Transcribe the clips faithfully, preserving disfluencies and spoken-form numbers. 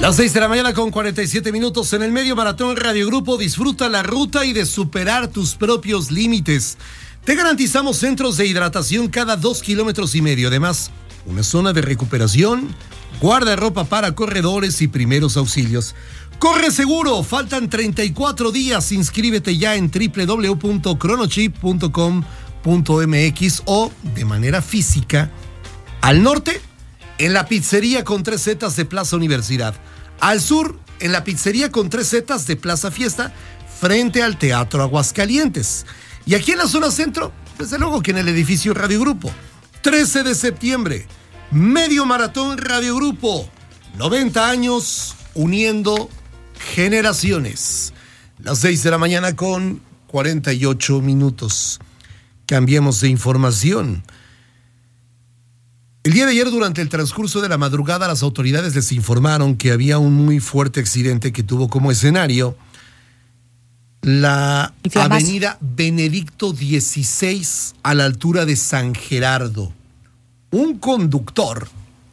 Las seis de la mañana con cuarenta y siete minutos en el Medio Maratón Radio Grupo. Disfruta la ruta y de superar tus propios límites. Te garantizamos centros de hidratación cada dos kilómetros y medio. Además, una zona de recuperación, guardarropa para corredores y primeros auxilios. Corre seguro, faltan treinta y cuatro días. Inscríbete ya en doble u doble u doble u punto cronochip punto com punto m x o de manera física al norte en la pizzería con tres zetas de Plaza Universidad. Al sur, en la pizzería con tres zetas de Plaza Fiesta, frente al Teatro Aguascalientes. Y aquí en la zona centro, desde luego que en el edificio Radio Grupo. trece de septiembre, Medio Maratón Radio Grupo. noventa años uniendo generaciones. Las seis de la mañana con cuarenta y ocho minutos. Cambiemos de información. El día de ayer, durante el transcurso de la madrugada, las autoridades les informaron que había un muy fuerte accidente que tuvo como escenario la avenida Benedicto dieciséis a la altura de San Gerardo. Un conductor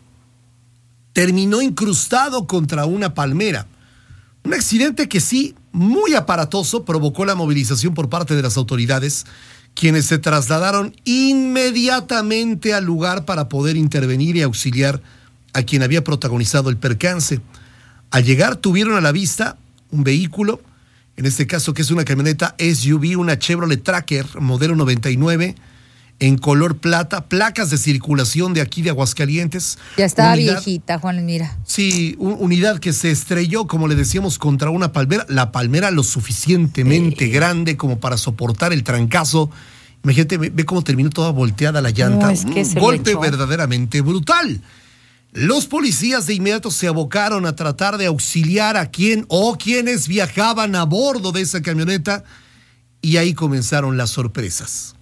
terminó incrustado contra una palmera. Un accidente que sí, muy aparatoso, provocó la movilización por parte de las autoridades, quienes se trasladaron inmediatamente al lugar para poder intervenir y auxiliar a quien había protagonizado el percance. Al llegar tuvieron a la vista un vehículo, en este caso que es una camioneta S U V, una Chevrolet Tracker modelo noventa y nueve, en color plata, placas de circulación de aquí de Aguascalientes. Ya estaba unidad, viejita, Juan, mira. Sí, un, unidad que se estrelló, como le decíamos, contra una palmera. La palmera lo suficientemente sí. grande como para soportar el trancazo. Imagínate, ve, ve cómo terminó toda volteada la llanta. No, es que un golpe verdaderamente brutal. Los policías de inmediato se abocaron a tratar de auxiliar a quien o quienes viajaban a bordo de esa camioneta, y ahí comenzaron las sorpresas.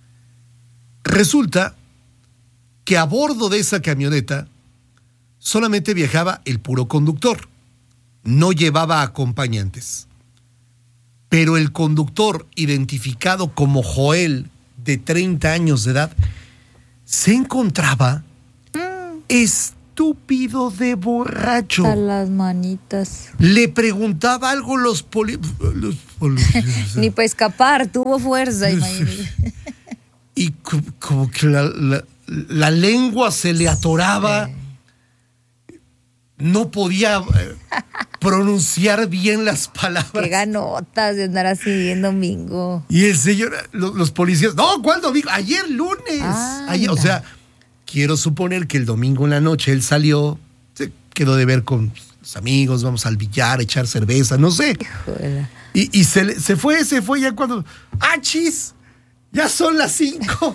Resulta que a bordo de esa camioneta solamente viajaba el puro conductor, no llevaba acompañantes. Pero el conductor, identificado como Joel, de treinta años de edad, se encontraba mm. estúpido de borracho. A las manitas. Le preguntaba algo los poli... Los poli... Ni para escapar, tuvo fuerza, imagínate. Y como que la, la, la lengua se le atoraba, sí. no podía eh, pronunciar bien las palabras. Qué ganotas de andar así en domingo. Y el señor, los, los policías, no, ¿cuál domingo? Ayer lunes. Ah, Ayer, o sea, quiero suponer que el domingo en la noche él salió, se quedó de ver con los amigos, vamos al billar, a echar cerveza, no sé. Híjole. Y, y se, se fue, se fue ya cuando, ¡ah, chis! Ya son las cinco.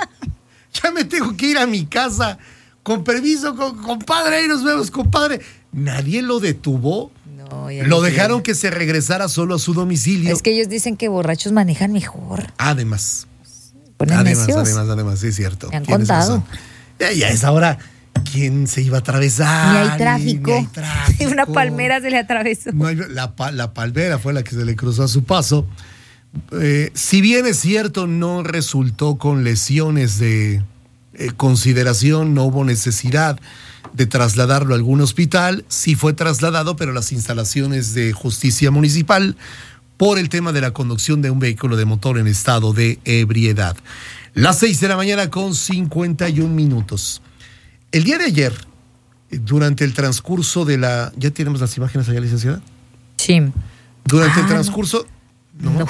Ya me tengo que ir a mi casa. Con permiso, con, compadre, ahí nos vemos, compadre. Nadie lo detuvo. No, ya lo no dejaron quiero. que se regresara solo a su domicilio. Es que ellos dicen que borrachos manejan mejor. Además. Ponen además, necios. además, además, sí es cierto. Me han contado. Ya, ya es ahora. ¿Quién se iba a atravesar? Ni hay tráfico. Ni hay tráfico. Una palmera se le atravesó. No hay, la, la palmera fue la que se le cruzó a su paso. Eh, si bien es cierto, no resultó con lesiones de eh, consideración, no hubo necesidad de trasladarlo a algún hospital, sí fue trasladado, pero a las instalaciones de justicia municipal por el tema de la conducción de un vehículo de motor en estado de ebriedad. Las seis de la mañana con cincuenta y un minutos. El día de ayer, durante el transcurso de la... ¿Ya tenemos las imágenes allá, licenciada? Sí. Durante ah, el transcurso... No. No.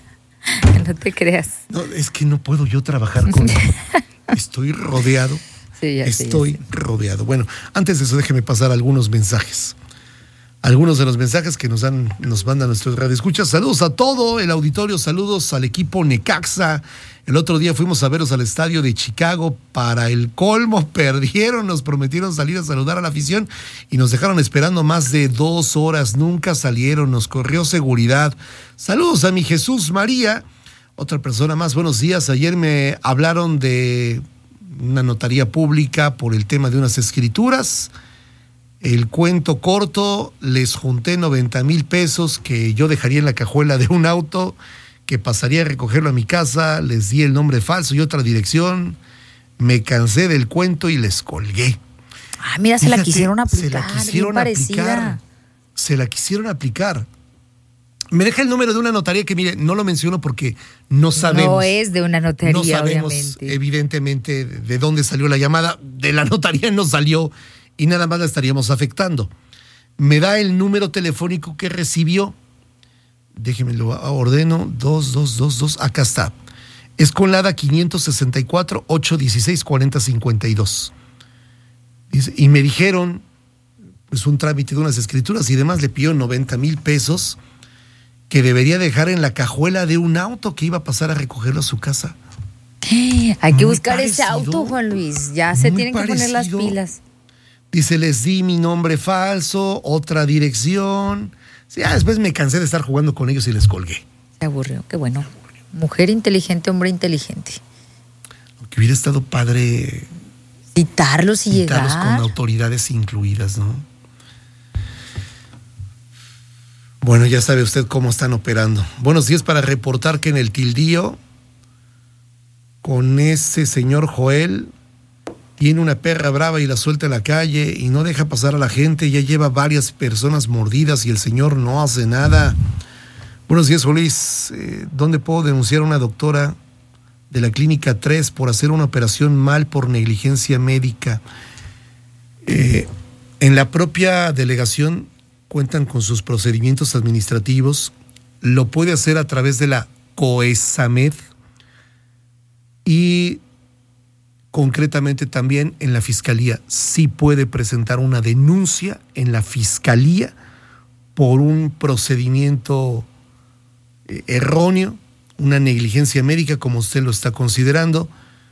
no te creas. No, es que no puedo yo trabajar con... Estoy rodeado. Sí, ya Estoy sé, ya sé. rodeado. Bueno, antes de eso déjeme pasar algunos mensajes. Algunos de los mensajes que nos dan, nos mandan nuestros radioescuchas. Saludos a todo el auditorio, saludos al equipo Necaxa. El otro día fuimos a verlos al estadio de Chicago. Para el colmo, perdieron, nos prometieron salir a saludar a la afición y nos dejaron esperando más de dos horas. Nunca salieron, nos corrió seguridad. Saludos a mi Jesús María. Otra persona más, buenos días. Ayer me hablaron de una notaría pública por el tema de unas escrituras. El cuento corto, les junté noventa mil pesos que yo dejaría en la cajuela de un auto, que pasaría a recogerlo a mi casa, les di el nombre falso y otra dirección, me cansé del cuento y les colgué. Ah, mira, se Fíjate, la quisieron aplicar. Se la quisieron bien aplicar. parecida. Se la quisieron aplicar. Me deja el número de una notaría que, mire, no lo menciono porque no sabemos. No es de una notaría, No sabemos, obviamente. evidentemente, de dónde salió la llamada. De la notaría no salió y nada más la estaríamos afectando. Me da el número telefónico que recibió. Déjeme lo ordeno. dos dos dos dos. Acá está. Es con la A D A quinientos sesenta y cuatro, ochocientos dieciséis, cuarenta cincuenta y dos. Dice, y me dijeron, pues un trámite de unas escrituras y demás, le pidió noventa mil pesos que debería dejar en la cajuela de un auto que iba a pasar a recogerlo a su casa. Hay que Muy buscar ese parecido, auto, Juan Luis. Ya se muy tienen que poner las parecido. pilas. Dice, les di mi nombre falso, otra dirección. Sí, ya después me cansé de estar jugando con ellos y les colgué. Se aburrió, qué bueno. Mujer inteligente, hombre inteligente. Aunque hubiera estado padre Citarlos y citarlos llegar. con autoridades incluidas, ¿no? Bueno, ya sabe usted cómo están operando. Buenos días, para reportar que en el Tildío, con ese señor Joel, tiene una perra brava y la suelta en la calle y no deja pasar a la gente. Ya lleva varias personas mordidas y el señor no hace nada. Buenos días, Luis. Eh, ¿Dónde puedo denunciar a una doctora de la Clínica tres por hacer una operación mal por negligencia médica? Eh, en la propia delegación cuentan con sus procedimientos administrativos. Lo puede hacer a través de la COESAMED y concretamente también en la Fiscalía. Sí puede presentar una denuncia en la Fiscalía por un procedimiento eh, erróneo, una negligencia médica, como usted lo está considerando,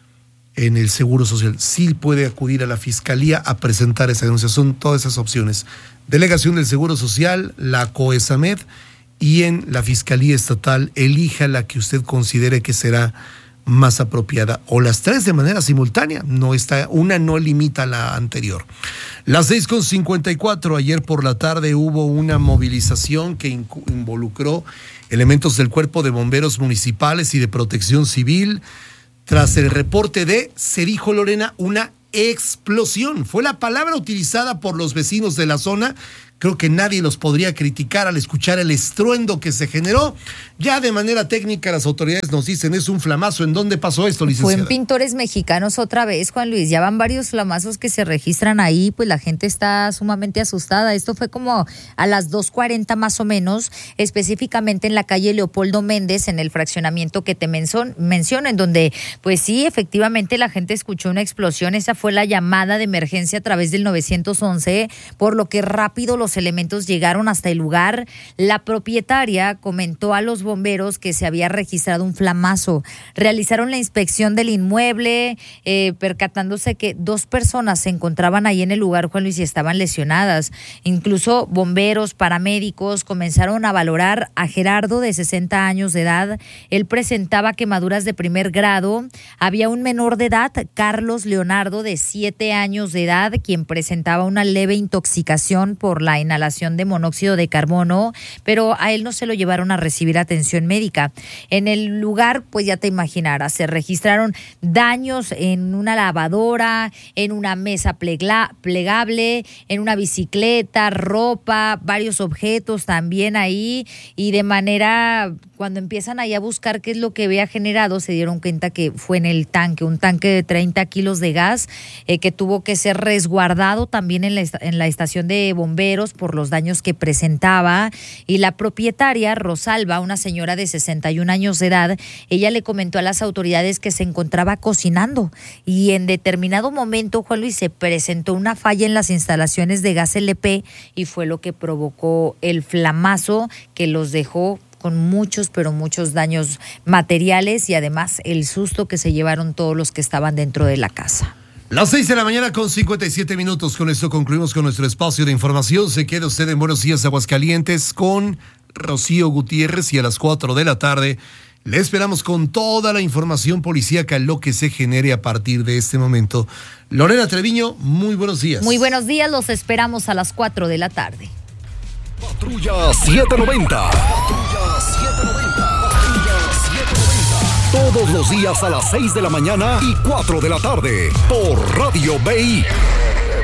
en el Seguro Social. Sí puede acudir a la Fiscalía a presentar esa denuncia. Son todas esas opciones. Delegación del Seguro Social, la COESAMED, y en la Fiscalía Estatal, elija la que usted considere que será más apropiada, o las tres de manera simultánea. No está, una no limita a la anterior. Las seis con cincuenta y cuatro, ayer por la tarde hubo una movilización que involucró elementos del Cuerpo de Bomberos Municipales y de Protección Civil, tras el reporte de, se dijo, Lorena, una explosión. Fue la palabra utilizada por los vecinos de la zona. Creo que nadie los podría criticar al escuchar el estruendo que se generó. Ya de manera técnica las autoridades nos dicen, es un flamazo. ¿En dónde pasó esto, licenciada? Fue en Pintores Mexicanos otra vez, Juan Luis. Ya van varios flamazos que se registran ahí, pues la gente está sumamente asustada. Esto fue como a las dos cuarenta más o menos, específicamente en la calle Leopoldo Méndez, en el fraccionamiento que te menciono, en donde, pues sí, efectivamente la gente escuchó una explosión. Esa fue la llamada de emergencia a través del nueve once, por lo que rápido los elementos llegaron hasta el lugar. La propietaria comentó a los bomberos que se había registrado un flamazo. Realizaron la inspección del inmueble, eh, percatándose que dos personas se encontraban ahí en el lugar, Juan Luis, y estaban lesionadas. Incluso bomberos, paramédicos comenzaron a valorar a Gerardo, de sesenta años de edad. Él presentaba quemaduras de primer grado. Había un menor de edad, Carlos Leonardo, de siete años de edad, quien presentaba una leve intoxicación por la inhalación de monóxido de carbono, pero a él no se lo llevaron a recibir atención médica. En el lugar, pues ya te imaginarás, se registraron daños en una lavadora, en una mesa plegla, plegable, en una bicicleta, ropa, varios objetos también ahí, y de manera, cuando empiezan ahí a buscar qué es lo que había generado, se dieron cuenta que fue en el tanque, un tanque de treinta kilos de gas eh, que tuvo que ser resguardado también en la, en la estación de bomberos por los daños que presentaba. Y la propietaria, Rosalba, una señora de sesenta y un años de edad, ella le comentó a las autoridades que se encontraba cocinando y en determinado momento, Juan Luis, se presentó una falla en las instalaciones de gas L P y fue lo que provocó el flamazo que los dejó con muchos, pero muchos daños materiales y además el susto que se llevaron todos los que estaban dentro de la casa. Las seis de la mañana con cincuenta y siete minutos. Con esto concluimos con nuestro espacio de información. Se queda usted en Buenos Días Aguascalientes con Rocío Gutiérrez, y a las cuatro de la tarde le esperamos con toda la información policíaca, lo que se genere a partir de este momento. Lorena Treviño, muy buenos días. Muy buenos días, los esperamos a las cuatro de la tarde. Patrulla setecientos noventa. Patrulla setecientos noventa. Patrulla setecientos noventa. Todos los días a las seis de la mañana y cuatro de la tarde por Radio B I.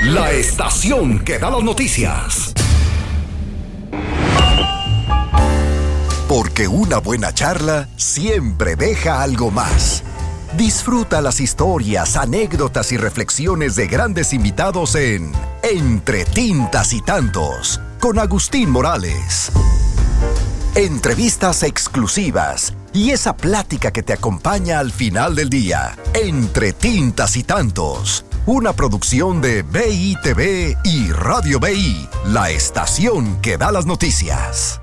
La estación que da las noticias. Porque una buena charla siempre deja algo más. Disfruta las historias, anécdotas y reflexiones de grandes invitados en Entre Tintas y Tantos, con Agustín Morales. Entrevistas exclusivas y esa plática que te acompaña al final del día. Entre Tintas y Tantos, una producción de B I T V y Radio B I, la estación que da las noticias.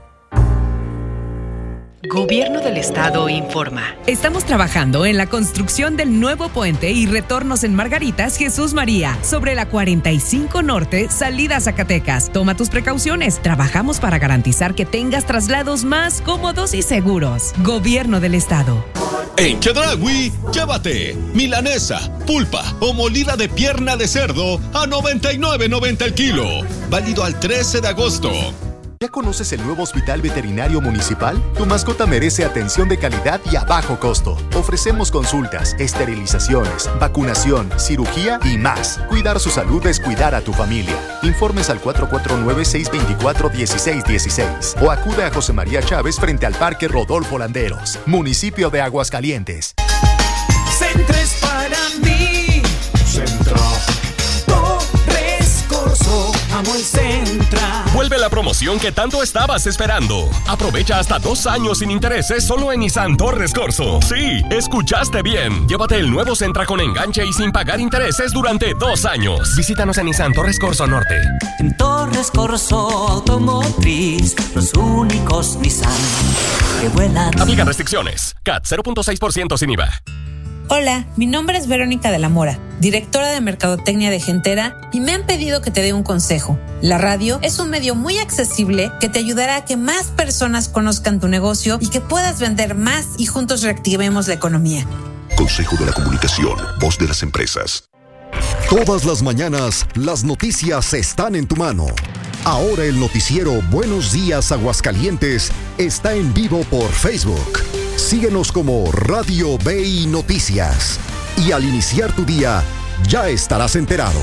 Gobierno del Estado informa. Estamos trabajando en la construcción del nuevo puente y retornos en Margaritas Jesús María, sobre la cuarenta y cinco Norte, salida a Zacatecas. Toma tus precauciones. Trabajamos para garantizar que tengas traslados más cómodos y seguros. Gobierno del Estado. En Chedraui, llévate milanesa, pulpa o molida de pierna de cerdo a noventa y nueve noventa el kilo. Válido al trece de agosto. ¿Ya conoces el nuevo Hospital Veterinario Municipal? Tu mascota merece atención de calidad y a bajo costo. Ofrecemos consultas, esterilizaciones, vacunación, cirugía y más. Cuidar su salud es cuidar a tu familia. Informes al cuatro cuatro nueve, seis dos cuatro, uno seis uno seis o acude a José María Chávez frente al Parque Rodolfo Landeros, municipio de Aguascalientes. Centres para mí. Centro. Torres Corso. Amo el Centra. Vuelve la promoción que tanto estabas esperando. Aprovecha hasta dos años sin intereses solo en Nissan Torres Corso. Sí, escuchaste bien. Llévate el nuevo Sentra con enganche y sin pagar intereses durante dos años. Visítanos en Nissan Torres Corso Norte. En Torres Corso Automotriz, los únicos Nissan que vuelan. Aplica restricciones. C A T cero punto seis por ciento sin I V A. Hola, mi nombre es Verónica de la Mora, directora de Mercadotecnia de Gentera, y me han pedido que te dé un consejo. La radio es un medio muy accesible que te ayudará a que más personas conozcan tu negocio y que puedas vender más y juntos reactivemos la economía. Consejo de la Comunicación, voz de las empresas. Todas las mañanas, las noticias están en tu mano. Ahora el noticiero Buenos Días Aguascalientes está en vivo por Facebook. Síguenos como Radio B I Noticias. Y al iniciar tu día, ya estarás enterado.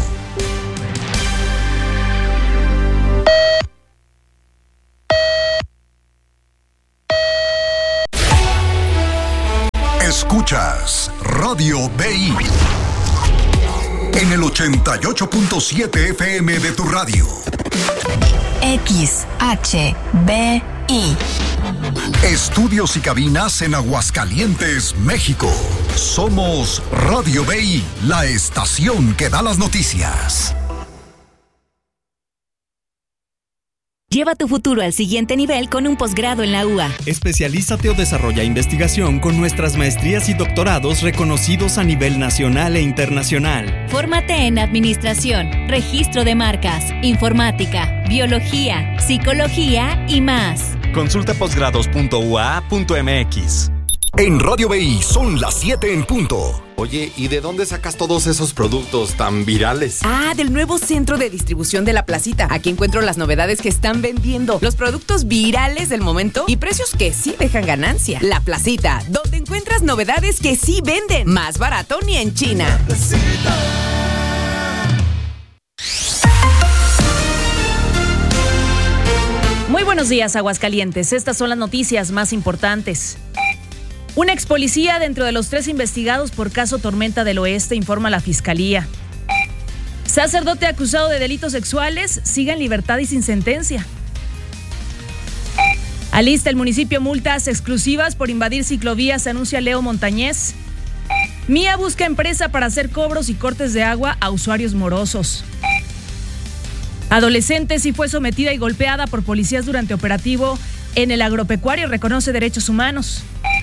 Escuchas Radio B I en el ochenta y ocho punto siete F M de tu radio. X H B I. Estudios y cabinas en Aguascalientes, México. Somos Radio B I, la estación que da las noticias. Lleva tu futuro al siguiente nivel con un posgrado en la U A. Especialízate o desarrolla investigación con nuestras maestrías y doctorados reconocidos a nivel nacional e internacional. Fórmate en administración, registro de marcas, informática, biología, psicología y más. Consulta posgrados punto u a punto m x. En Radio B I son las siete en punto. Oye, ¿y de dónde sacas todos esos productos tan virales? Ah, del nuevo centro de distribución de La Placita. Aquí encuentro las novedades que están vendiendo, los productos virales del momento y precios que sí dejan ganancia. La Placita, donde encuentras novedades que sí venden. Más barato ni en China. La Placita. Muy buenos días, Aguascalientes. Estas son las noticias más importantes. Un ex policía dentro de los tres investigados por caso Tormenta del Oeste, informa la Fiscalía. Sacerdote acusado de delitos sexuales sigue en libertad y sin sentencia. Alista el municipio multas exclusivas por invadir ciclovías, anuncia Leo Montañez. Mía busca empresa para hacer cobros y cortes de agua a usuarios morosos. Adolescente sí fue sometida y golpeada por policías durante operativo en el agropecuario, reconoce derechos humanos.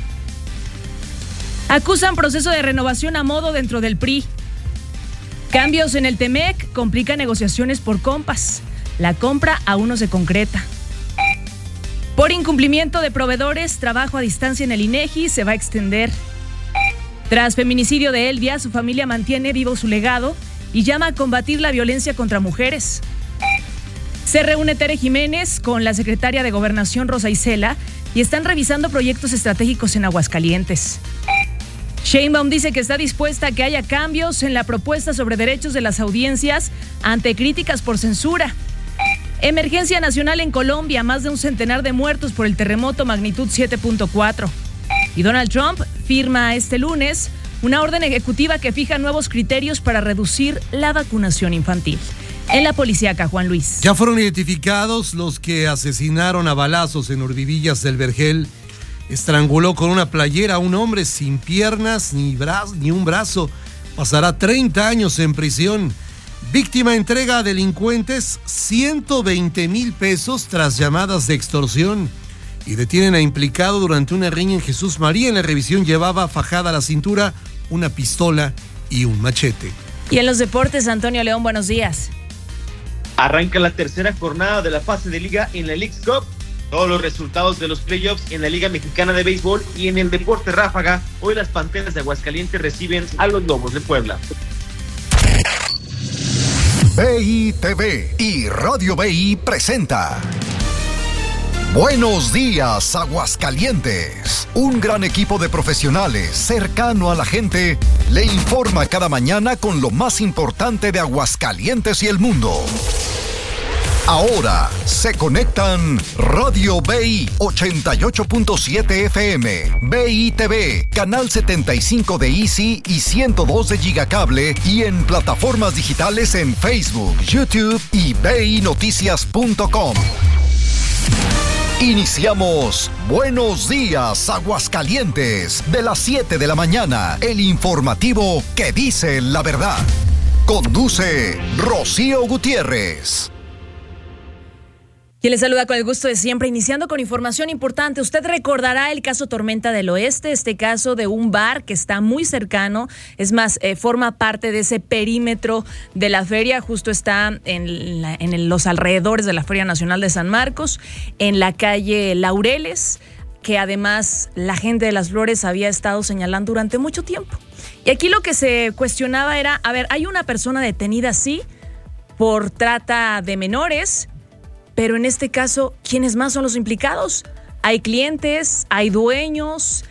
Acusan proceso de renovación a modo dentro del P R I. Cambios en el Temec complican negociaciones por compas. La compra aún no se concreta. Por incumplimiento de proveedores, trabajo a distancia en el INEGI se va a extender. Tras feminicidio de Elvia, su familia mantiene vivo su legado y llama a combatir la violencia contra mujeres. Se reúne Tere Jiménez con la secretaria de Gobernación, Rosa Isela, y están revisando proyectos estratégicos en Aguascalientes. Sheinbaum dice que está dispuesta a que haya cambios en la propuesta sobre derechos de las audiencias ante críticas por censura. Emergencia nacional en Colombia, más de un centenar de muertos por el terremoto magnitud siete punto cuatro. Y Donald Trump firma este lunes una orden ejecutiva que fija nuevos criterios para reducir la vacunación infantil. En la policíaca, Juan Luis. Ya fueron identificados los que asesinaron a balazos en Urbivillas del Vergel. Estranguló con una playera a un hombre sin piernas ni, bra- ni un brazo. Pasará treinta años en prisión. Víctima entrega a delincuentes ciento veinte mil pesos tras llamadas de extorsión. Y detienen a implicado durante una riña en Jesús María. En la revisión llevaba fajada a la cintura una pistola y un machete. Y en los deportes, Antonio León, buenos días. Arranca la tercera jornada de la fase de liga en la Leagues Cup. Todos los resultados de los playoffs en la Liga Mexicana de Béisbol y en el Deporte Ráfaga. Hoy las Panteras de Aguascalientes reciben a los Lobos de Puebla. B I T V y Radio B I presenta Buenos Días Aguascalientes. Un gran equipo de profesionales cercano a la gente le informa cada mañana con lo más importante de Aguascalientes y el mundo. Ahora se conectan Radio B I ochenta y ocho punto siete F M, B I T V, Canal setenta y cinco de Easy y ciento dos de Gigacable y en plataformas digitales en Facebook, YouTube y B I Noticias punto com. Iniciamos Buenos Días Aguascalientes, de las siete de la mañana, el informativo que dice la verdad. Conduce Rocío Gutiérrez. Quien les saluda con el gusto de siempre, iniciando con información importante. Usted recordará el caso Tormenta del Oeste, este caso de un bar que está muy cercano, es más, eh, forma parte de ese perímetro de la feria, justo está en, la, en el, los alrededores de la Feria Nacional de San Marcos, en la calle Laureles, que además la gente de Las Flores había estado señalando durante mucho tiempo. Y aquí lo que se cuestionaba era, a ver, hay una persona detenida, sí, por trata de menores, pero en este caso, ¿quiénes más son los implicados? Hay clientes, hay dueños,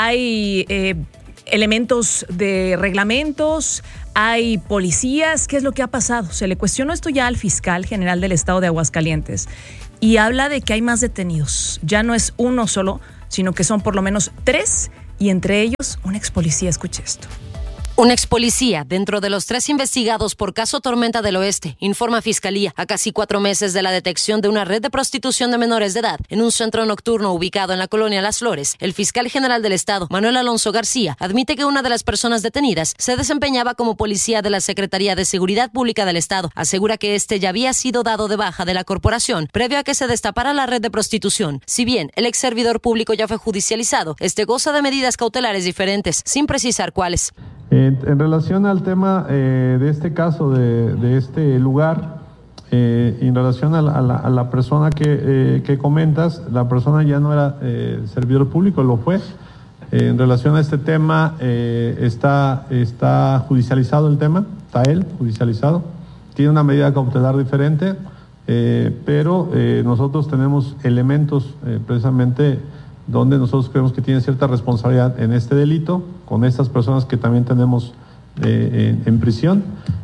hay eh, elementos de reglamentos, hay policías. ¿Qué es lo que ha pasado? Se le cuestionó esto ya al fiscal general del estado de Aguascalientes y habla de que hay más detenidos. Ya no es uno solo, sino que son por lo menos tres y entre ellos un ex policía. Escuche esto. Un ex policía dentro de los tres investigados por caso Tormenta del Oeste, informa Fiscalía, a casi cuatro meses de la detección de una red de prostitución de menores de edad en un centro nocturno ubicado en la colonia Las Flores. El fiscal general del estado, Manuel Alonso García, admite que una de las personas detenidas se desempeñaba como policía de la Secretaría de Seguridad Pública del estado. Asegura que este ya había sido dado de baja de la corporación previo a que se destapara la red de prostitución. Si bien el ex servidor público ya fue judicializado, este goza de medidas cautelares diferentes, sin precisar cuáles. Eh, en relación al tema eh, de este caso, de, de este lugar, eh, en relación a la, a la, a la persona que, eh, que comentas, la persona ya no era eh, servidor público, lo fue. Eh, en relación a este tema, eh, está, está judicializado el tema, está él judicializado, tiene una medida cautelar diferente, eh, pero eh, nosotros tenemos elementos eh, precisamente donde nosotros creemos que tiene cierta responsabilidad en este delito, con estas personas que también tenemos eh, en, en prisión,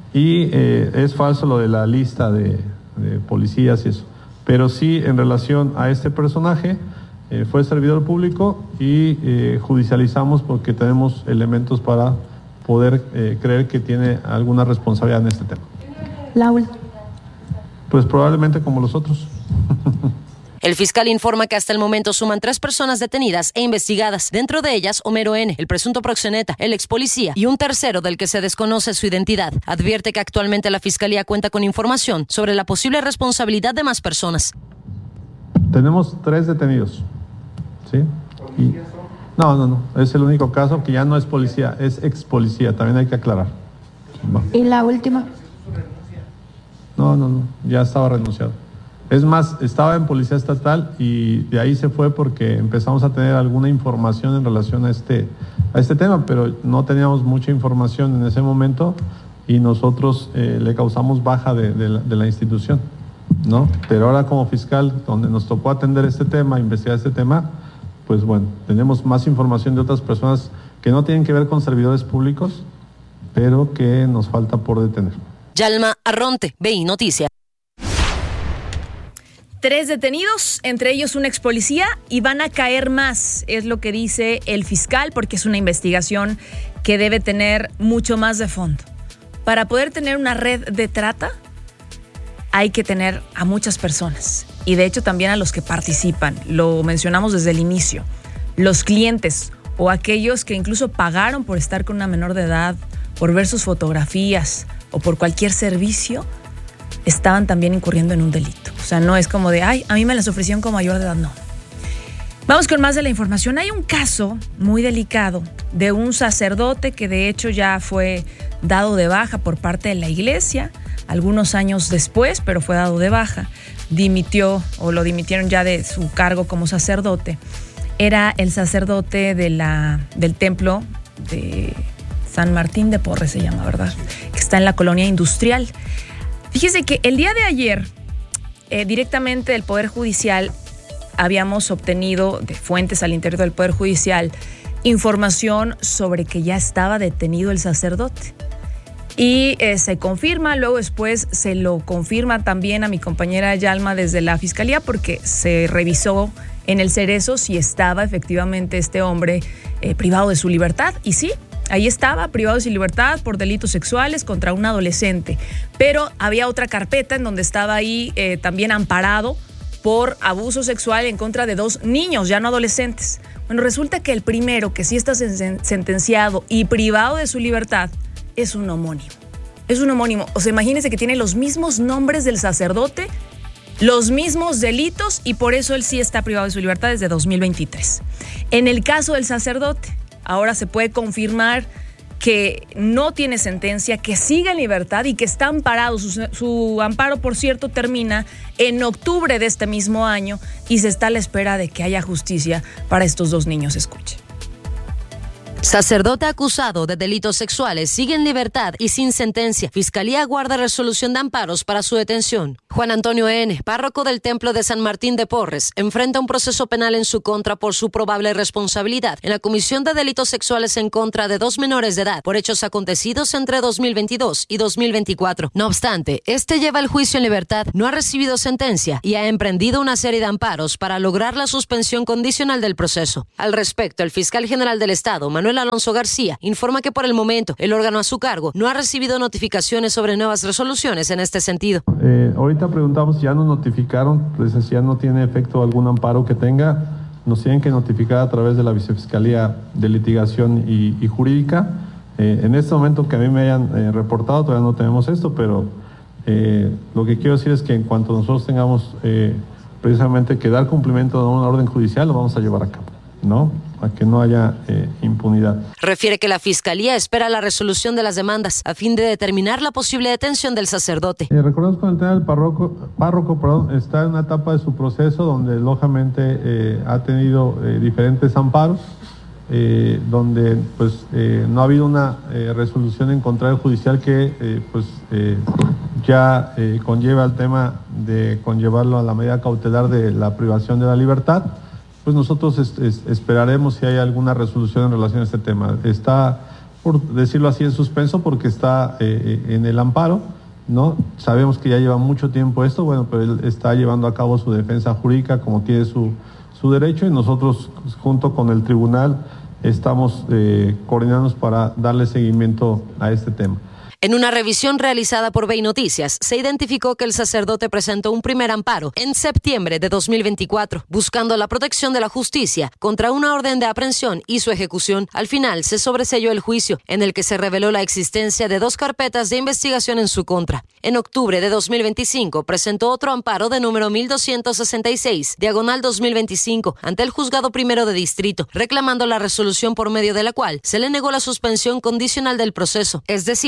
y eh, es falso lo de la lista de, de policías y eso, pero sí en relación a este personaje, eh, fue servidor público y eh, judicializamos porque tenemos elementos para poder eh, creer que tiene alguna responsabilidad en este tema. La última. Pues probablemente como los otros. El fiscal informa que hasta el momento suman tres personas detenidas e investigadas, dentro de ellas Homero N., el presunto proxeneta, el ex policía y un tercero del que se desconoce su identidad. Advierte que actualmente la fiscalía cuenta con información sobre la posible responsabilidad de más personas. Tenemos tres detenidos, ¿sí? Y, no, no, no, es el único caso que ya no es policía, es ex policía, también hay que aclarar. Va. ¿Y la última? No, no, no, ya estaba renunciado. Es más, estaba en Policía Estatal y de ahí se fue porque empezamos a tener alguna información en relación a este, a este tema, pero no teníamos mucha información en ese momento y nosotros eh, le causamos baja de, de, la, de la institución, ¿no? Pero ahora como fiscal, donde nos tocó atender este tema, investigar este tema, pues bueno, tenemos más información de otras personas que no tienen que ver con servidores públicos, pero que nos falta por detener. Yalma Arronte, B I Noticias. Tres detenidos, entre ellos un ex policía, y van a caer más, es lo que dice el fiscal, porque es una investigación que debe tener mucho más de fondo. Para poder tener una red de trata, hay que tener a muchas personas, y de hecho también a los que participan. Lo mencionamos desde el inicio. Los clientes o aquellos que incluso pagaron por estar con una menor de edad, por ver sus fotografías o por cualquier servicio, estaban también incurriendo en un delito. O sea, no es como de, ay, a mí me las ofrecieron como mayor de edad, no. Vamos con más de la información. Hay un caso muy delicado de un sacerdote que de hecho ya fue dado de baja por parte de la iglesia algunos años después, pero fue dado de baja. Dimitió o lo dimitieron ya de su cargo como sacerdote. Era el sacerdote de la, del templo de San Martín de Porres, se llama, ¿verdad? Que está en la colonia industrial. Fíjese que el día de ayer, eh, directamente del Poder Judicial, habíamos obtenido de fuentes al interior del Poder Judicial información sobre que ya estaba detenido el sacerdote. Y eh, se confirma, luego después se lo confirma también a mi compañera Yalma desde la Fiscalía, porque se revisó en el Cerezo si estaba efectivamente este hombre eh, privado de su libertad. Y sí, ahí estaba, privado de su libertad por delitos sexuales contra un adolescente. Pero había otra carpeta en donde estaba ahí eh, también amparado por abuso sexual en contra de dos niños, ya no adolescentes. Bueno, resulta que el primero, que sí está sen- sentenciado y privado de su libertad, es un homónimo. Es un homónimo. O sea, imagínense que tiene los mismos nombres del sacerdote, los mismos delitos, y por eso él sí está privado de su libertad desde dos mil veintitrés. En el caso del sacerdote, ahora se puede confirmar que no tiene sentencia, que sigue en libertad y que está amparado. Su, su amparo, por cierto, termina en octubre de este mismo año y se está a la espera de que haya justicia para estos dos niños. Escuche. Sacerdote acusado de delitos sexuales sigue en libertad y sin sentencia. Fiscalía aguarda resolución de amparos para su detención. Juan Antonio N., párroco del Templo de San Martín de Porres, enfrenta un proceso penal en su contra por su probable responsabilidad en la comisión de delitos sexuales en contra de dos menores de edad por hechos acontecidos entre dos mil veintidós y dos mil veinticuatro. No obstante, este lleva el juicio en libertad, no ha recibido sentencia y ha emprendido una serie de amparos para lograr la suspensión condicional del proceso. Al respecto, el fiscal general del Estado, Manuel Alonso García, informa que por el momento el órgano a su cargo no ha recibido notificaciones sobre nuevas resoluciones en este sentido. Eh, ahorita preguntamos si ya nos notificaron, pues si ya no tiene efecto algún amparo que tenga, nos tienen que notificar a través de la Vicefiscalía de Litigación y, y Jurídica. Eh, en este momento que a mí me hayan eh, reportado, todavía no tenemos esto, pero eh, lo que quiero decir es que en cuanto nosotros tengamos eh, precisamente que dar cumplimiento a una orden judicial, lo vamos a llevar a cabo, ¿no? A que no haya eh, impunidad. Refiere que la Fiscalía espera la resolución de las demandas a fin de determinar la posible detención del sacerdote. Eh, recordemos que el tema del párroco, párroco perdón, está en una etapa de su proceso donde lógicamente eh, ha tenido eh, diferentes amparos, eh, donde pues eh, no ha habido una eh, resolución en contra del judicial que eh, pues eh, ya eh, conlleva el tema de conllevarlo a la medida cautelar de la privación de la libertad. Pues nosotros es, es, esperaremos si hay alguna resolución en relación a este tema. Está, por decirlo así, en suspenso porque está eh, en el amparo, ¿no? Sabemos que ya lleva mucho tiempo esto, bueno, pero él está llevando a cabo su defensa jurídica como tiene su, su derecho, y nosotros junto con el tribunal estamos eh, coordinándonos para darle seguimiento a este tema. En una revisión realizada por B I Noticias, se identificó que el sacerdote presentó un primer amparo en septiembre de dos mil veinticuatro, buscando la protección de la justicia contra una orden de aprehensión y su ejecución. Al final, se sobreseyó el juicio, en el que se reveló la existencia de dos carpetas de investigación en su contra. En octubre de dos mil veinticinco, presentó otro amparo de número mil doscientos sesenta y seis, diagonal dos mil veinticinco, ante el Juzgado Primero de Distrito, reclamando la resolución por medio de la cual se le negó la suspensión condicional del proceso, es decir, una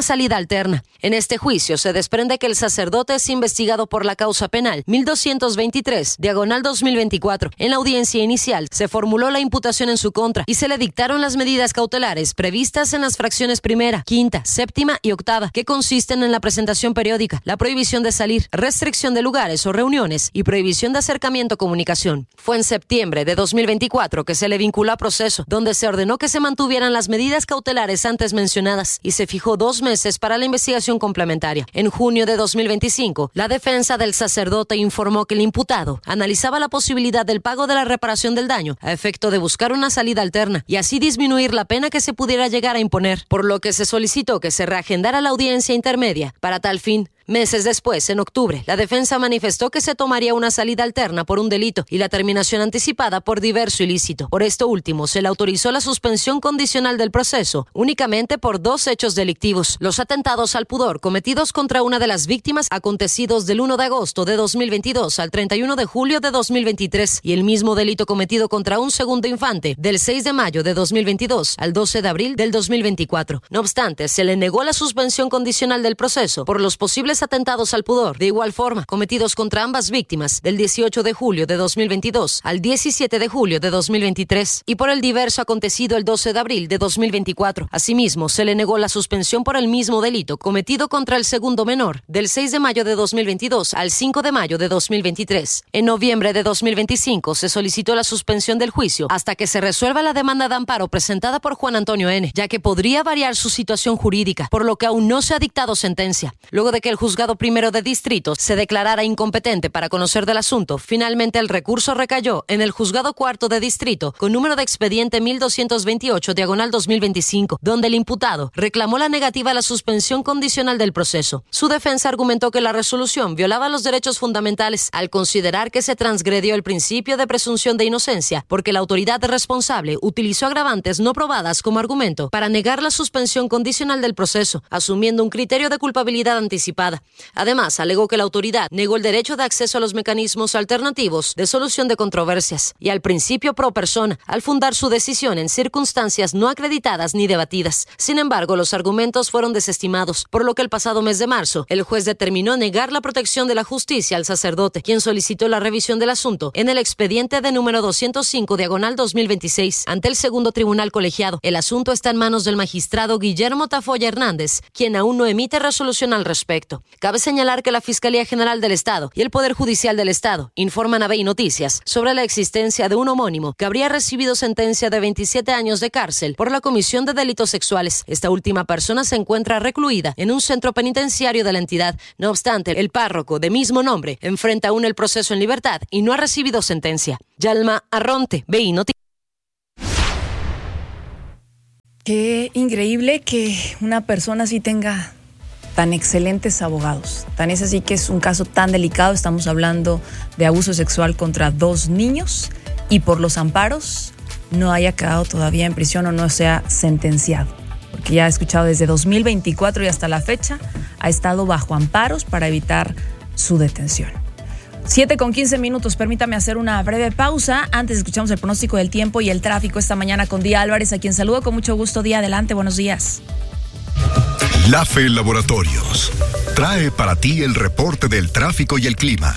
salida alterna. En este juicio se desprende que el sacerdote es investigado por la causa penal mil doscientos veintitrés, diagonal dos mil veinticuatro. En la audiencia inicial se formuló la imputación en su contra y se le dictaron las medidas cautelares previstas en las fracciones primera, quinta, séptima y octava, que consisten en la presentación periódica, la prohibición de salir, restricción de lugares o reuniones y prohibición de acercamiento o comunicación. Fue en septiembre de dos mil veinticuatro que se le vinculó a proceso, donde se ordenó que se mantuvieran las medidas cautelares antes mencionadas y se fijó dos meses para la investigación complementaria. En junio de dos mil veinticinco, la defensa del sacerdote informó que el imputado analizaba la posibilidad del pago de la reparación del daño a efecto de buscar una salida alterna y así disminuir la pena que se pudiera llegar a imponer, por lo que se solicitó que se reagendara la audiencia intermedia para tal fin. Meses después, en octubre, la defensa manifestó que se tomaría una salida alterna por un delito y la terminación anticipada por diverso ilícito. Por esto último, se le autorizó la suspensión condicional del proceso únicamente por dos hechos delictivos: los atentados al pudor cometidos contra una de las víctimas acontecidos del primero de agosto de dos mil veintidós al treinta y uno de julio de dos mil veintitrés y el mismo delito cometido contra un segundo infante del seis de mayo de dos mil veintidós al doce de abril del dos mil veinticuatro. No obstante, se le negó la suspensión condicional del proceso por los posibles atentados al pudor, de igual forma, cometidos contra ambas víctimas del dieciocho de julio de dos mil veintidós al diecisiete de julio de dos mil veintitrés y por el diverso acontecido el doce de abril de dos mil veinticuatro. Asimismo, se le negó la suspensión por el mismo delito cometido contra el segundo menor del seis de mayo de dos mil veintidós al cinco de mayo de dos mil veintitrés. En noviembre de dos mil veinticinco se solicitó la suspensión del juicio hasta que se resuelva la demanda de amparo presentada por Juan Antonio N., ya que podría variar su situación jurídica, por lo que aún no se ha dictado sentencia. Luego de que el juzgado primero de distrito se declarara incompetente para conocer del asunto, finalmente el recurso recayó en el juzgado cuarto de distrito con número de expediente mil doscientos veintiocho diagonal dos mil veinticinco, donde el imputado reclamó la negativa a la suspensión condicional del proceso. Su defensa argumentó que la resolución violaba los derechos fundamentales al considerar que se transgredió el principio de presunción de inocencia porque la autoridad responsable utilizó agravantes no probadas como argumento para negar la suspensión condicional del proceso, asumiendo un criterio de culpabilidad anticipada. Además, alegó que la autoridad negó el derecho de acceso a los mecanismos alternativos de solución de controversias y al principio pro persona al fundar su decisión en circunstancias no acreditadas ni debatidas. Sin embargo, los argumentos fueron desestimados, por lo que el pasado mes de marzo, el juez determinó negar la protección de la justicia al sacerdote, quien solicitó la revisión del asunto en el expediente de número doscientos cinco diagonal dos mil veintiséis ante el segundo tribunal colegiado. El asunto está en manos del magistrado Guillermo Tafoya Hernández, quien aún no emite resolución al respecto. Cabe señalar que la Fiscalía General del Estado y el Poder Judicial del Estado informan a B I Noticias sobre la existencia de un homónimo que habría recibido sentencia de veintisiete años de cárcel por la comisión de delitos sexuales. Esta última persona se encuentra recluida en un centro penitenciario de la entidad. No obstante, el párroco de mismo nombre enfrenta aún el proceso en libertad y no ha recibido sentencia. Yalma Arronte, B I Noticias. Qué increíble que una persona así tenga tan excelentes abogados. Tan es así que es un caso tan delicado. Estamos hablando de abuso sexual contra dos niños y por los amparos no haya quedado todavía en prisión o no sea sentenciado. Porque ya he escuchado desde dos mil veinticuatro y hasta la fecha ha estado bajo amparos para evitar su detención. siete con quince minutos, permítame hacer una breve pausa. Antes escuchamos el pronóstico del tiempo y el tráfico esta mañana con Día Álvarez, a quien saludo con mucho gusto. Día, adelante, buenos días. LAFE Laboratorios trae para ti el reporte del tráfico y el clima.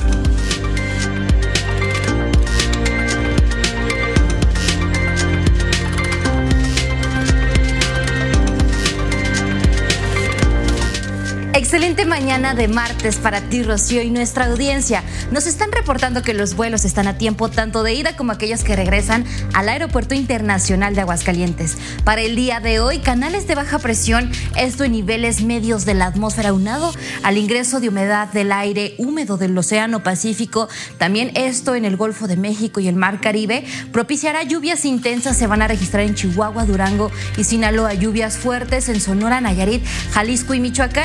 Excelente mañana de martes para ti, Rocío, y nuestra audiencia. Nos están reportando que los vuelos están a tiempo tanto de ida como aquellos que regresan al Aeropuerto Internacional de Aguascalientes. Para el día de hoy, canales de baja presión, esto en niveles medios de la atmósfera aunado al ingreso de humedad del aire húmedo del Océano Pacífico, también esto en el Golfo de México y el Mar Caribe, propiciará lluvias intensas. Se van a registrar en Chihuahua, Durango y Sinaloa, lluvias fuertes en Sonora, Nayarit, Jalisco y Michoacán,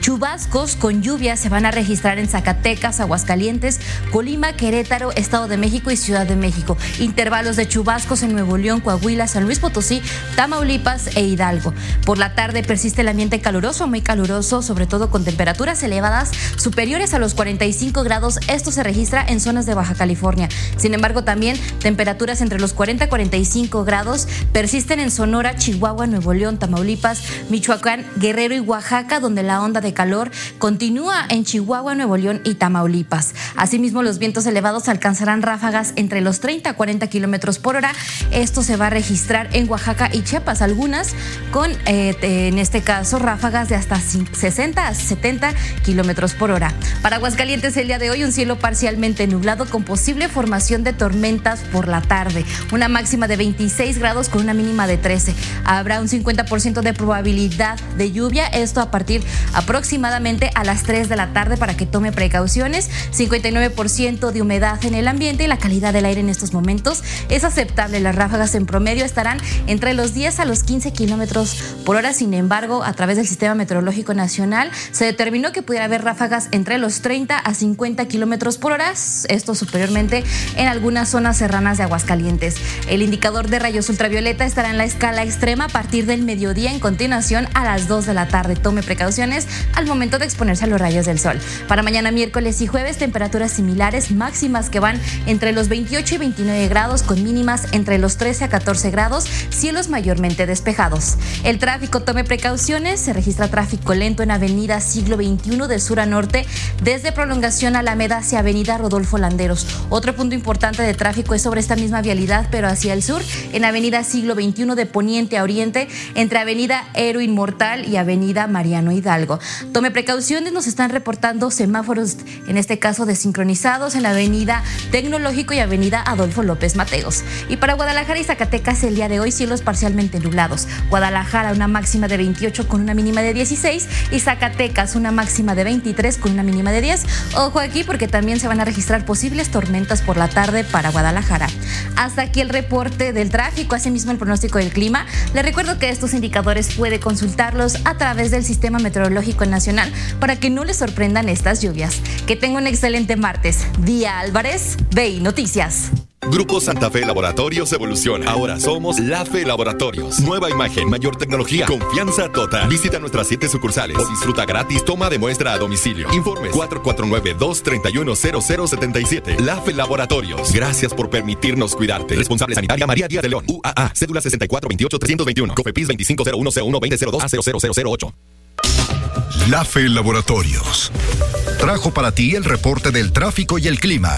Chubascos con lluvia se van a registrar en Zacatecas, Aguascalientes, Colima, Querétaro, Estado de México y Ciudad de México. Intervalos de chubascos en Nuevo León, Coahuila, San Luis Potosí, Tamaulipas e Hidalgo. Por la tarde persiste el ambiente caluroso, muy caluroso, sobre todo con temperaturas elevadas superiores a los cuarenta y cinco grados. Esto se registra en zonas de Baja California. Sin embargo, también temperaturas entre los cuarenta y cuarenta y cinco grados persisten en Sonora, Chihuahua, Nuevo León, Tamaulipas, Michoacán, Guerrero y Oaxaca, donde la onda de calor continúa en Chihuahua, Nuevo León y Tamaulipas. Asimismo, los vientos elevados alcanzarán ráfagas entre los treinta a cuarenta kilómetros por hora. Esto se va a registrar en Oaxaca y Chiapas, algunas con, eh, en este caso, ráfagas de hasta sesenta a setenta kilómetros por hora. Para Aguascalientes, el día de hoy, un cielo parcialmente nublado con posible formación de tormentas por la tarde. Una máxima de veintiséis grados con una mínima de trece. Habrá un cincuenta por ciento de probabilidad de lluvia, esto a partir aproximadamente a las tres de la tarde para que tome precauciones. cincuenta y nueve por ciento de humedad en el ambiente y la calidad del aire en estos momentos es aceptable. Las ráfagas en promedio estarán entre los diez a los quince kilómetros por hora. Sin embargo, a través del Sistema Meteorológico Nacional se determinó que pudiera haber ráfagas entre los treinta a cincuenta kilómetros por hora, esto superiormente en algunas zonas serranas de Aguascalientes. El indicador de rayos ultravioleta estará en la escala extrema a partir del mediodía, en continuación a las dos de la tarde. Tome precauciones al momento de exponerse a los rayos del sol. Para mañana miércoles y jueves, temperaturas similares, máximas que van entre los veintiocho y veintinueve grados, con mínimas entre los trece a catorce grados, cielos mayormente despejados. El tráfico, tome precauciones, se registra tráfico lento en Avenida Siglo veintiuno de sur a norte, desde Prolongación Alameda hacia Avenida Rodolfo Landeros. Otro punto importante de tráfico es sobre esta misma vialidad, pero hacia el sur, en Avenida Siglo veintiuno de poniente a oriente, entre Avenida Héroe Inmortal y Avenida Mariano Hidalgo. Tome precauciones, nos están reportando semáforos, en este caso desincronizados, en la Avenida Tecnológico y Avenida Adolfo López Mateos. Y para Guadalajara y Zacatecas, el día de hoy, cielos parcialmente nublados. Guadalajara, una máxima de veintiocho con una mínima de dieciséis, y Zacatecas, una máxima de veintitrés con una mínima de diez. Ojo aquí, porque también se van a registrar posibles tormentas por la tarde para Guadalajara. Hasta aquí el reporte del tráfico, asimismo el pronóstico del clima. Les recuerdo que estos indicadores puede consultarlos a través del Sistema Meteorológico Nacional para que no les sorprendan estas lluvias. Que tenga un excelente martes. Día Álvarez, V I Noticias. Grupo Santa Fe Laboratorios evoluciona. Ahora somos La Fe Laboratorios. Nueva imagen, mayor tecnología, confianza total. Visita nuestras siete sucursales o disfruta gratis toma de muestra a domicilio. Informes cuatro cuatro nueve, dos tres uno, cero cero siete siete. La Fe Laboratorios. Gracias por permitirnos cuidarte. Responsable sanitaria María Díaz de León. U A A. Cédula sesenta y cuatro veintiocho trescientos veintiuno. Cofepris veinticinco cero uno cero uno veinte cero dos a cero cero cero cero ocho. La Fe Laboratorios trajo para ti el reporte del tráfico y el clima.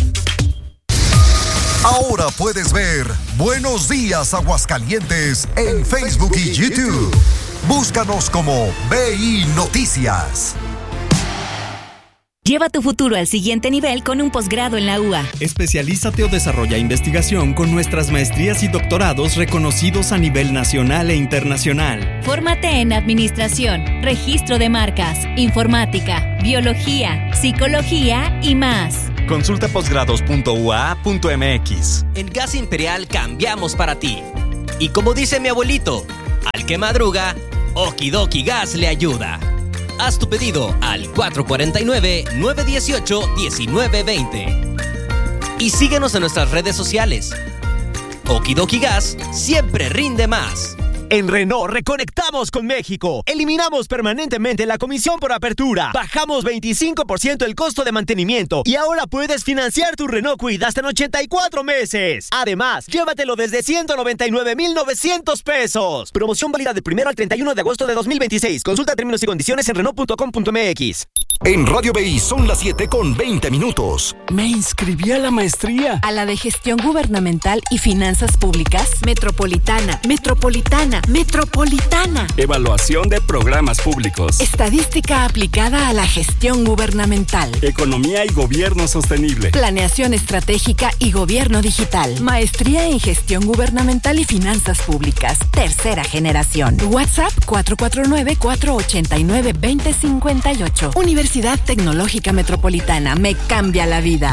Ahora puedes ver Buenos Días Aguascalientes en Facebook y YouTube. Búscanos como V I Noticias. Lleva tu futuro al siguiente nivel con un posgrado en la U A. Especialízate o desarrolla investigación con nuestras maestrías y doctorados reconocidos a nivel nacional e internacional. Fórmate en administración, registro de marcas, informática, biología, psicología y más. Consulta posgrados punto u a a punto eme equis. En Gas Imperial cambiamos para ti. Y como dice mi abuelito, al que madruga, Okidoki Gas le ayuda. Haz tu pedido al cuatro cuatro nueve, nueve uno ocho, uno nueve dos cero. Y síguenos en nuestras redes sociales. Okidoki Gas siempre rinde más. En Renault reconectamos con México. Eliminamos permanentemente la comisión por apertura. Bajamos veinticinco por ciento el costo de mantenimiento. Y ahora puedes financiar tu Renault Kwid hasta en ochenta y cuatro meses. Además, llévatelo desde ciento noventa y nueve mil novecientos pesos. Promoción válida del primero al treinta y uno de agosto de dos mil veintiséis. Consulta términos y condiciones en Renault punto com punto eme equis. En Radio V I son las siete con veinte minutos. Me inscribí a la maestría. A la de Gestión Gubernamental y Finanzas Públicas. Metropolitana, Metropolitana, Metropolitana. Evaluación de programas públicos. Estadística aplicada a la gestión gubernamental. Economía y gobierno sostenible. Planeación estratégica y gobierno digital. Maestría en Gestión Gubernamental y Finanzas Públicas. Tercera generación. WhatsApp cuatro cuatro nueve, cuatro ocho nueve, dos cero cinco ocho. Universidad Tecnológica Metropolitana. Me cambia la vida.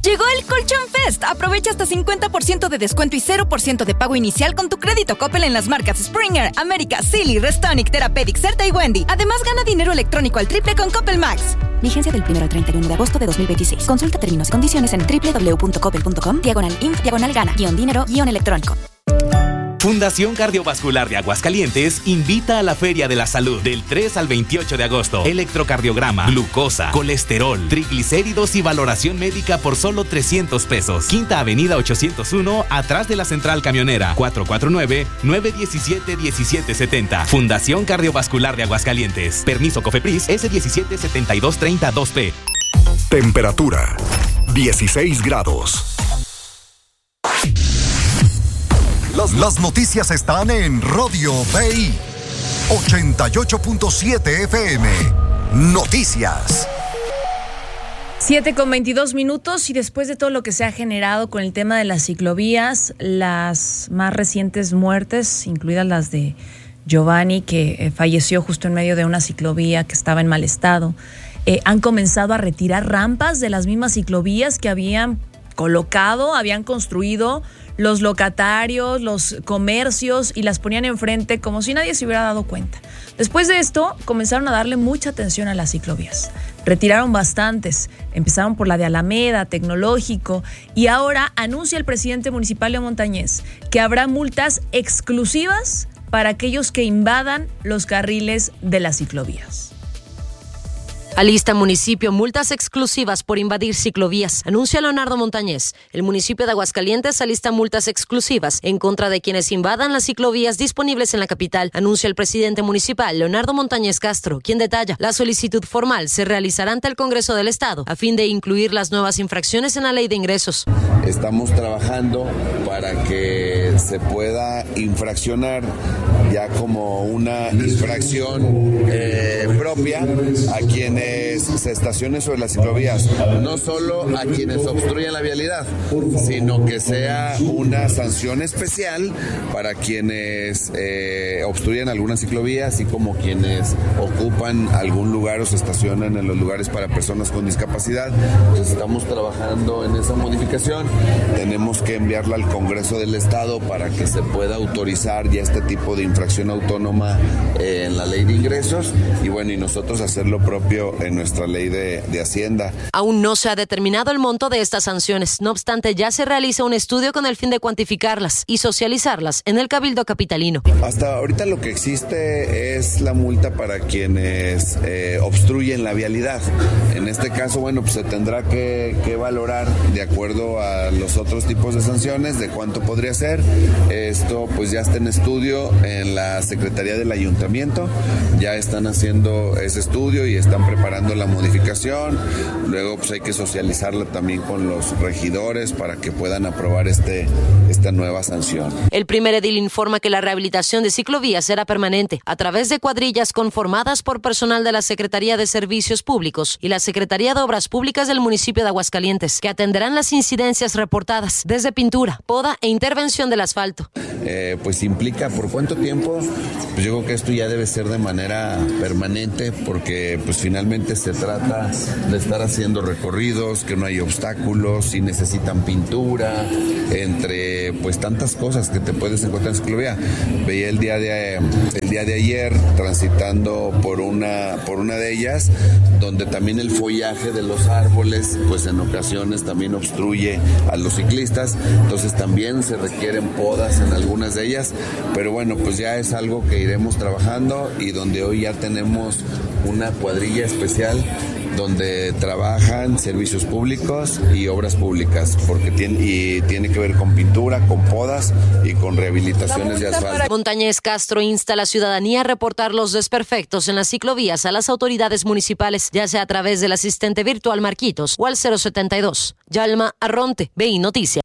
Llegó el Colchón Fest. Aprovecha hasta cincuenta por ciento de descuento y cero por ciento de pago inicial con tu crédito Coppel en las marcas Springer, América, Silly, Restonic, Therapeutic, Certa y Wendy. Además, gana dinero electrónico al triple con Coppel Max. Vigencia del primero al treinta y uno de agosto de dos mil veintiséis. Consulta términos y condiciones en doble u doble u doble u punto coppel punto com, diagonal inf, diagonal gana, guión dinero, guión electrónico. Fundación Cardiovascular de Aguascalientes invita a la Feria de la Salud del tres al veintiocho de agosto. Electrocardiograma, glucosa, colesterol, triglicéridos y valoración médica por solo trescientos pesos. Quinta Avenida ochocientos uno, atrás de la Central Camionera. cuatro cuatro nueve, nueve uno siete, uno siete siete cero. Fundación Cardiovascular de Aguascalientes. Permiso COFEPRIS S diecisiete setenta y dos treinta dos P. Temperatura dieciséis grados. Las, las noticias están en Radio B I ochenta y ocho punto siete F M. Noticias. siete con veintidós minutos y después de todo lo que se ha generado con el tema de las ciclovías, las más recientes muertes, incluidas las de Giovanni, que falleció justo en medio de una ciclovía que estaba en mal estado, eh, han comenzado a retirar rampas de las mismas ciclovías que habían colocado, habían construido los locatarios, los comercios, y las ponían enfrente como si nadie se hubiera dado cuenta. Después de esto, comenzaron a darle mucha atención a las ciclovías. Retiraron bastantes. Empezaron por la de Alameda, Tecnológico, y ahora anuncia el presidente municipal Leo Montañez que habrá multas exclusivas para aquellos que invadan los carriles de las ciclovías. Alista municipio multas exclusivas por invadir ciclovías. Anuncia Leonardo Montañez. El municipio de Aguascalientes alista multas exclusivas en contra de quienes invadan las ciclovías disponibles en la capital. Anuncia el presidente municipal Leonardo Montañez Castro, quien detalla: la solicitud formal se realizará ante el Congreso del Estado a fin de incluir las nuevas infracciones en la ley de ingresos. Estamos trabajando para que se pueda infraccionar ya como una infracción eh, propia a quienes se estacionen sobre las ciclovías, no solo a quienes obstruyen la vialidad, sino que sea una sanción especial para quienes eh, obstruyen alguna ciclovía, así como quienes ocupan algún lugar o se estacionan en los lugares para personas con discapacidad. Entonces estamos trabajando en esa modificación. Tenemos que enviarla al Congreso del Estado para que se pueda autorizar ya este tipo de infracción autónoma eh, en la ley de ingresos, y bueno, y nosotros hacer lo propio en nuestra ley de, de Hacienda. Aún no se ha determinado el monto de estas sanciones. No obstante, ya se realiza un estudio con el fin de cuantificarlas y socializarlas en el Cabildo Capitalino. Hasta ahorita lo que existe es la multa para quienes eh, obstruyen la vialidad. En este caso, bueno, pues se tendrá que, que valorar de acuerdo a los otros tipos de sanciones de cuánto podría ser. Esto pues ya está en estudio en la Secretaría del Ayuntamiento. Ya están haciendo ese estudio y están preparando la modificación. Luego pues hay que socializarla también con los regidores para que puedan aprobar este, esta nueva sanción. El primer edil informa que la rehabilitación de ciclovías será permanente a través de cuadrillas conformadas por personal de la Secretaría de Servicios Públicos y la Secretaría de Obras Públicas del municipio de Aguascalientes, que atenderán las incidencias reportadas desde pintura, poda e intervención del asfalto. Eh, pues implica por cuánto tiempo. Pues yo creo que esto ya debe ser de manera permanente, porque pues finalmente se trata de estar haciendo recorridos, que no hay obstáculos, si necesitan pintura, entre pues tantas cosas que te puedes encontrar en ciclovía. Veía el día de el día de ayer transitando por una por una de ellas, donde también el follaje de los árboles pues en ocasiones también obstruye a los ciclistas, entonces también se requieren podas en algunas de ellas, pero bueno, pues ya es algo que iremos trabajando, y donde hoy ya tenemos una cuadrilla especial donde trabajan servicios públicos y obras públicas, porque tiene, y tiene que ver con pintura, con podas y con rehabilitaciones de asfalto. Montañez Castro insta a la ciudadanía a reportar los desperfectos en las ciclovías a las autoridades municipales, ya sea a través del asistente virtual Marquitos o al cero setenta y dos. Yalma Arronte, B I Noticias.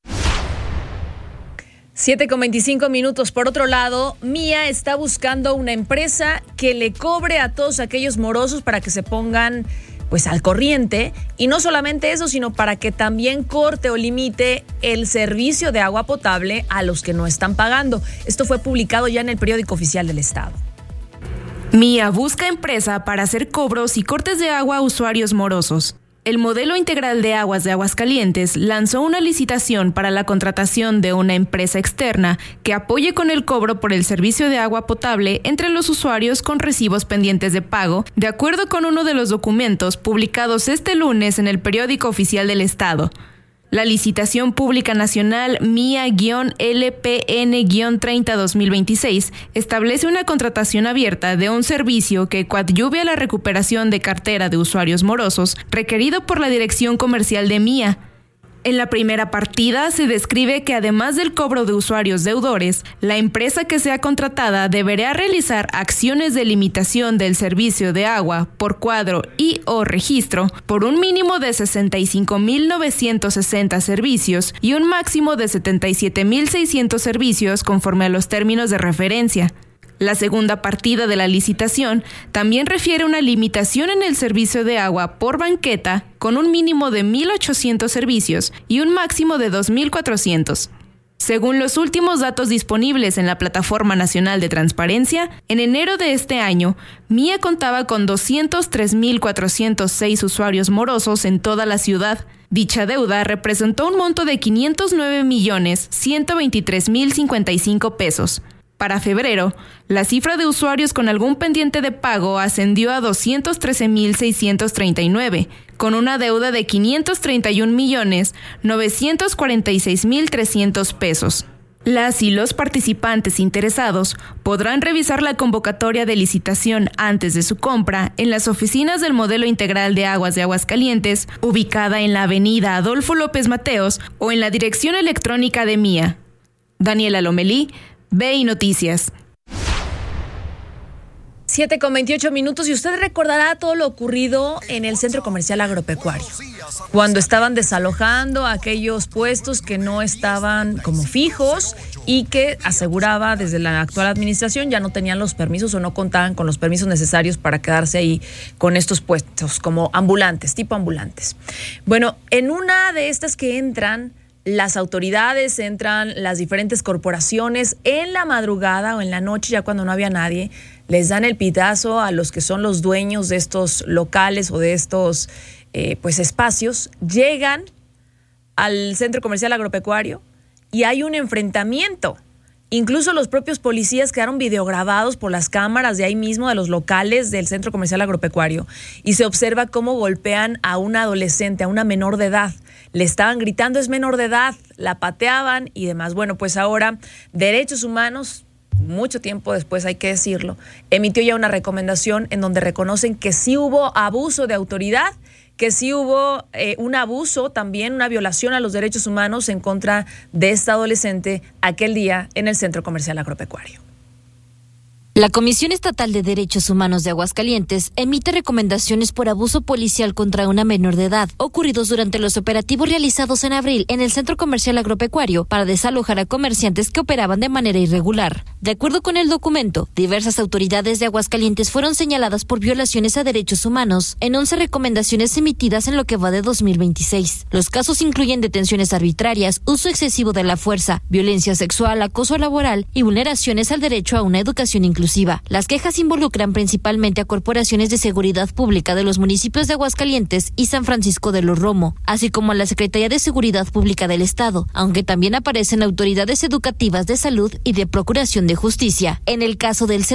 siete con veinticinco minutos. Por otro lado, Mía está buscando una empresa que le cobre a todos aquellos morosos para que se pongan pues al corriente, y no solamente eso, sino para que también corte o limite el servicio de agua potable a los que no están pagando. Esto fue publicado ya en el Periódico Oficial del Estado. Mía busca empresa para hacer cobros y cortes de agua a usuarios morosos. El Modelo Integral de Aguas de Aguascalientes lanzó una licitación para la contratación de una empresa externa que apoye con el cobro por el servicio de agua potable entre los usuarios con recibos pendientes de pago, de acuerdo con uno de los documentos publicados este lunes en el Periódico Oficial del Estado. La licitación pública nacional M I A-L P N treinta dos mil veintiséis establece una contratación abierta de un servicio que coadyuve a la recuperación de cartera de usuarios morosos requerido por la Dirección Comercial de M I A. En la primera partida se describe que además del cobro de usuarios deudores, la empresa que sea contratada deberá realizar acciones de limitación del servicio de agua por cuadro y o registro por un mínimo de sesenta y cinco mil novecientos sesenta servicios y un máximo de setenta y siete mil seiscientos servicios conforme a los términos de referencia. La segunda partida de la licitación también refiere una limitación en el servicio de agua por banqueta con un mínimo de mil ochocientos servicios y un máximo de dos mil cuatrocientos. Según los últimos datos disponibles en la Plataforma Nacional de Transparencia, en enero de este año, M I A contaba con doscientos tres mil cuatrocientos seis usuarios morosos en toda la ciudad. Dicha deuda representó un monto de quinientos nueve millones ciento veintitrés mil cincuenta y cinco pesos. Para febrero, la cifra de usuarios con algún pendiente de pago ascendió a doscientos trece mil seiscientos treinta y nueve, con una deuda de quinientos treinta y un millones novecientos cuarenta y seis mil trescientos pesos. Las y los participantes interesados podrán revisar la convocatoria de licitación antes de su compra en las oficinas del Modelo Integral de Aguas de Aguascalientes, ubicada en la avenida Adolfo López Mateos o en la dirección electrónica de M I A. Daniela Lomelí, B I Noticias. siete con veintiocho minutos y usted recordará todo lo ocurrido en el Centro Comercial Agropecuario, cuando estaban desalojando aquellos puestos que no estaban como fijos y que aseguraba desde la actual administración ya no tenían los permisos o no contaban con los permisos necesarios para quedarse ahí con estos puestos como ambulantes, tipo ambulantes. Bueno, en una de estas que entran las autoridades, entran las diferentes corporaciones en la madrugada o en la noche, ya cuando no había nadie, les dan el pitazo a los que son los dueños de estos locales o de estos eh, pues espacios, llegan al Centro Comercial Agropecuario y hay un enfrentamiento. Incluso los propios policías quedaron videograbados por las cámaras de ahí mismo, de los locales del Centro Comercial Agropecuario, y se observa cómo golpean a una adolescente, a una menor de edad. Le estaban gritando, es menor de edad, la pateaban y demás. Bueno, pues ahora Derechos Humanos, mucho tiempo después hay que decirlo, emitió ya una recomendación en donde reconocen que sí hubo abuso de autoridad, que sí hubo eh, un abuso, también una violación a los derechos humanos en contra de esta adolescente aquel día en el Centro Comercial Agropecuario. La Comisión Estatal de Derechos Humanos de Aguascalientes emite recomendaciones por abuso policial contra una menor de edad, ocurridos durante los operativos realizados en abril en el Centro Comercial Agropecuario para desalojar a comerciantes que operaban de manera irregular. De acuerdo con el documento, diversas autoridades de Aguascalientes fueron señaladas por violaciones a derechos humanos en once recomendaciones emitidas en lo que va de dos mil veintiséis. Los casos incluyen detenciones arbitrarias, uso excesivo de la fuerza, violencia sexual, acoso laboral y vulneraciones al derecho a una educación inclusiva. Las quejas involucran principalmente a corporaciones de seguridad pública de los municipios de Aguascalientes y San Francisco de los Romo, así como a la Secretaría de Seguridad Pública del Estado, aunque también aparecen autoridades educativas de salud y de procuración de justicia. En el caso del